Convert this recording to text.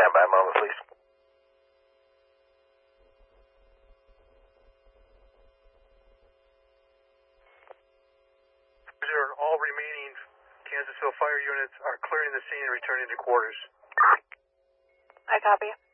Stand by a moment, please. All remaining Kansasville fire units are clearing the scene and returning to quarters. I copy.